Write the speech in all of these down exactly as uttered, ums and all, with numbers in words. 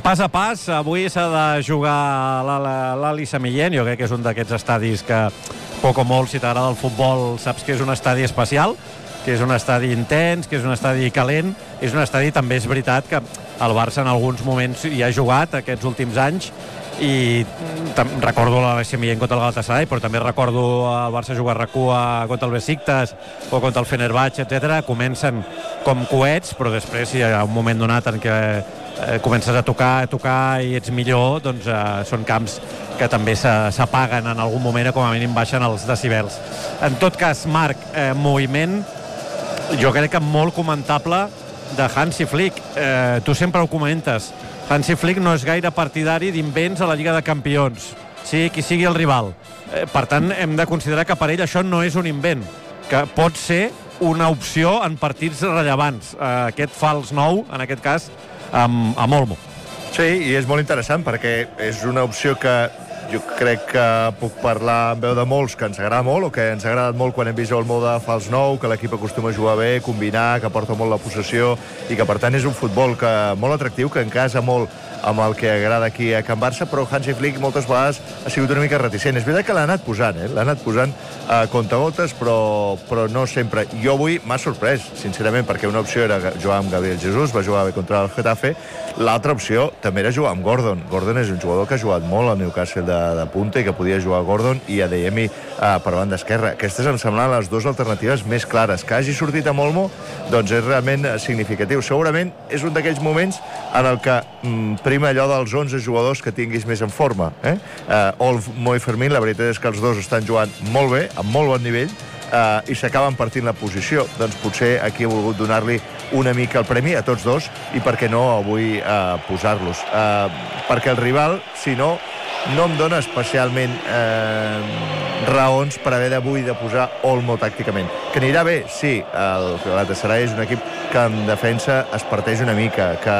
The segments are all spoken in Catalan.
pas a pas, avui s'ha de jugar l'Ali Samillén. Jo crec que és un d'aquests estadis que, poc o molt, si t'agrada el futbol, saps que és un estadi especial, que és un estadi intens, que és un estadi calent. És un estadi, també és veritat, que el Barça en alguns moments hi ha jugat aquests últims anys, i recordo l'Ali Samillén contra el Galatasaray, però també recordo el Barça jugar a Recua contra el Besiktas o contra el Fenerbahçe, etcètera. Comencen com coets, però després hi ha un moment donat en què eh, comences a tocar, a tocar i ets millor, doncs eh, són camps que també s'apaguen en algun moment, o com a mínim baixen els decibels. En tot cas, Marc, eh, moviment jo crec que molt comentable de Hansi Flick. Eh, tu sempre ho comentes, Hansi Flick no és gaire partidari d'invents a la Lliga de Campions, sigui qui sigui el rival. Eh, per tant, hem de considerar que per ell això no és un invent, que pot ser una opció en partits rellevants. Eh, aquest fals nou, en aquest cas, amb, amb Olmo. Sí, i és molt interessant perquè és una opció que jo crec que puc parlar en veu de molts que ens agrada molt, o que ens ha agradat molt quan hem vist Olmo de fals nou, que l'equip acostuma a jugar bé, combinar, que porta molt la possessió i que per tant és un futbol que molt atractiu, que encasa molt amb el que agrada aquí a Can Barça, però Hansi Flick moltes vegades ha sigut una mica reticent. És veritat que l'ha anat posant, eh? l'ha anat posant a comptagotes, però, però no sempre. Jo avui m'ha sorprès, sincerament, perquè una opció era jugar amb Gabriel Jesús, va jugar bé contra el Getafe, l'altra opció també era jugar amb Gordon. Gordon és un jugador que ha jugat molt al Newcastle de, de punta i que podia jugar a Gordon i a Adeyemi uh, per banda esquerra. Aquestes em semblen les dues alternatives més clares. Que hagi sortit amb Olmo, doncs és realment significatiu. Segurament és un d'aquells moments en el que mm, prima allò dels onze jugadors que tinguis més en forma. Eh? Uh, Olmo i Fermín, la veritat és que els dos estan jugant molt bé, amb molt bon nivell, uh, i s'acaben partint la posició. Doncs potser aquí he volgut donar-li una mica el premi a tots dos, i per què no avui uh, posar-los. Uh, perquè el rival, si no, no em dona especialment eh, raons per haver d'avui de posar Olmo tàcticament. Que anirà bé, sí, el Galatasaray és un equip que en defensa es parteix una mica, que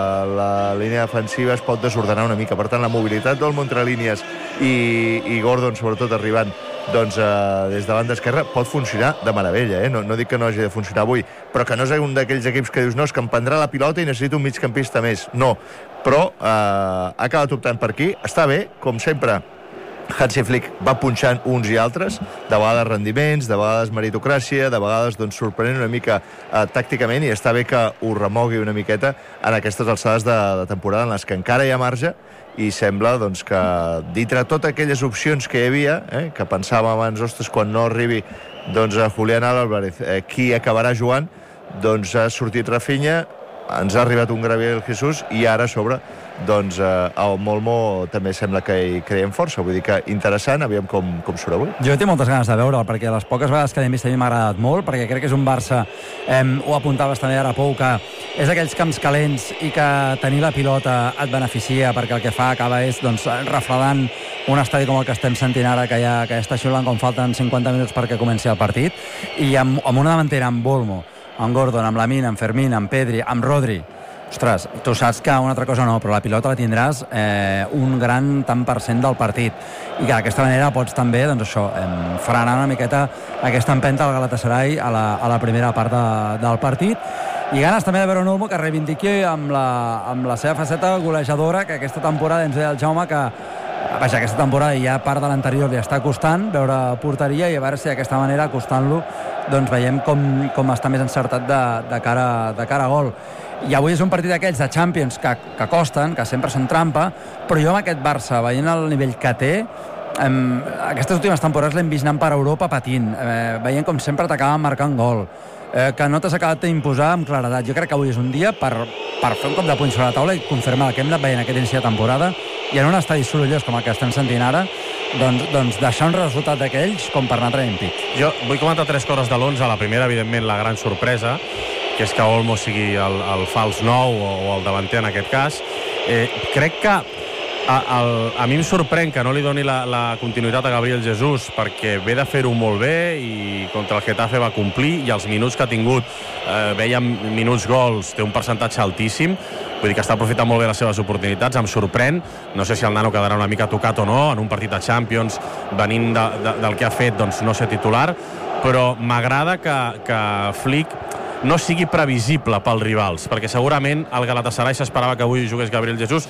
la línia defensiva es pot desordenar una mica, per tant la mobilitat d'Olmo entre línies i, i Gordon sobretot arribant doncs eh, des de banda esquerra pot funcionar de meravella, eh? no, no dic que no hagi de funcionar avui, però que no és un d'aquells equips que dius no, és que em prendrà la pilota i necessito un migcampista més. No, però eh, ha acabat optant per aquí. Està bé, com sempre Hansi Flick va punxant uns i altres, de vegades rendiments, de vegades meritocràcia, de vegades doncs, sorprenent una mica eh, tàcticament, i està bé que ho remogui una miqueta en aquestes alçades de, de temporada en les que encara hi ha marge, i sembla doncs, que dintre totes aquelles opcions que hi havia, eh, que pensàvem abans, ostres, quan no arribi doncs, a Julián Álvarez, eh, qui acabarà jugant, doncs ha sortit Rafinha, ens ha arribat un Gabriel Jesús, i ara a sobre doncs eh, el Olmo també sembla que hi creiem força. Vull dir que interessant, aviam com, com surt avui. Jo tinc moltes ganes de veure'l, perquè les poques vegades que l'hem vist a mi m'ha agradat molt, perquè crec que és un Barça, eh, ho apuntaves també ara, Pou, que és aquells camps calents i que tenir la pilota et beneficia, perquè el que fa acaba és doncs, refredant un estadi com el que estem sentint ara, que ja, que ja està xiulant com falten cinquanta minuts perquè comenci el partit, i amb, amb una davantera amb Olmo, amb Gordon, amb Lamine, amb Fermín, amb Pedri, amb Rodri. Ostres, tu saps que una altra cosa no, però la pilota la tindràs eh, un gran tant per cent del partit, i que d'aquesta manera pots també, doncs això, eh, frenar una miqueta aquesta empenta al Galatasaray a la, a la primera part de, del partit, i ganes també de veure un Olmo que reivindiqui amb la, amb la seva faceta golejadora, que aquesta temporada ens deia el Jaume que vaja, aquesta temporada i ja part de l'anterior li està costant veure porteria, i a veure si d'aquesta manera, acostant-lo, doncs veiem com, com està més encertat de, de, cara, de cara a gol. I avui és un partit d'aquells de Champions que, que costen, que sempre són trampa, però jo amb aquest Barça, veient el nivell que té, eh, aquestes últimes temporades l'hem vist anant per Europa patint, eh, veient com sempre t'acaben marcant gol, eh, que no t'has acabat d'imposar amb claredat. Jo crec que avui és un dia per, per fer un cop de puny sobre la taula i confirmar el que hem anat veient aquest inici de temporada, i en un estadi sorollós com el que estem sentint ara, doncs, doncs deixar un resultat d'aquells com per anar traient pit. Jo vull comentar tres coses de l'onze. La primera, evidentment, la gran sorpresa, que és que Olmo sigui el, el fals nou o, o el davanter en aquest cas. Eh, crec que a, el, a mi em sorprèn que no li doni la, la continuïtat a Gabriel Jesús, perquè ve de fer-ho molt bé i contra el Getafe va complir, i els minuts que ha tingut, eh, veiem minuts gols, té un percentatge altíssim, vull dir que està aprofitant molt bé les seves oportunitats. Em sorprèn, no sé si el nano quedarà una mica tocat o no en un partit de Champions, venint de, de, del que ha fet, doncs no ser titular, però m'agrada que, que Flick no sigui previsible pels rivals, perquè segurament el Galatasaray s'esperava que avui jugués Gabriel Jesús,